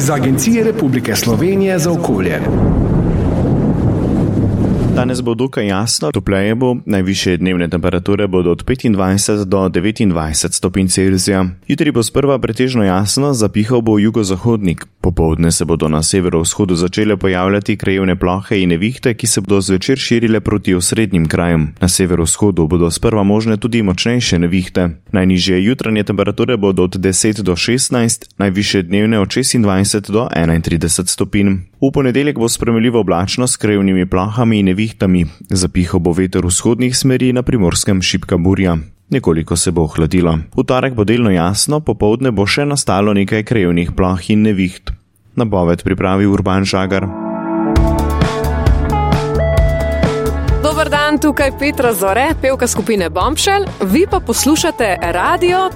iz Agencije Republike Slovenije za okolje. Danes bo dokaj jasno, topleje bo, najvišje dnevne temperature bodo od 25 do 29 stopinj Celzija. Jutri bo sprva pretežno jasno, zapihal bo jugozahodnik. Popoldne se bodo na severovzhodu začele pojavljati krajevne plohe in nevihte, ki se bodo zvečer širile proti osrednjim krajem. Na severovzhodu bodo sprva možne tudi močnejše nevihte. Najnižje jutranje temperature bodo od 10 do 16, najvišje dnevne od 26 do 31 stopinj. V ponedeljek bo sprejemljivo oblačno s krajevnimi plohami in nevihtami. Zapihal bo veter vzhodnih smeri, na Primorskem šibka burja. Nekoliko se bo ohladilo. V torek bo delno jasno, popoldne bo še nastalo nekaj krajevnih ploh in neviht. Napoved pripravi Urban Žagar. Dober dan, tukaj Petra Zore, pevka skupine Bombshell. Vi pa poslušate Radio